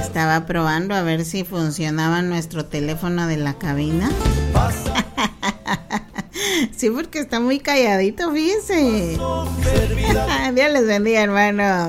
Estaba probando a ver si funcionaba nuestro teléfono de la cabina. Sí, porque está muy calladito, fíjese. Dios les bendiga, hermano.